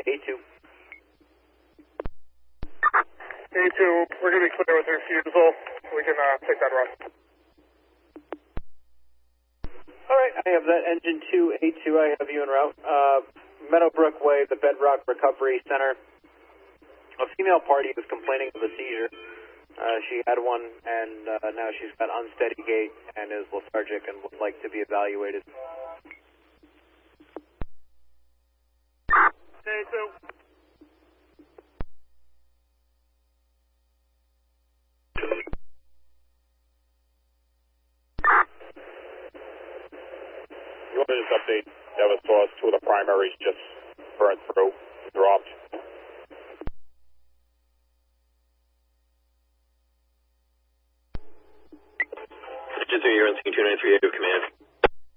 A2. A2, we're going to be clear with your refusal. We can take that run. Alright, I have that engine 2, A2, I have you en route. Meadowbrook Way, the Bedrock Recovery Center. A female party was complaining of a seizure. She had one, and now she's got unsteady gait and is lethargic and would like to be evaluated. A2. You want to just update Eversource, 2 of the primaries just burned through, dropped. Engine 3, you're on C293, command.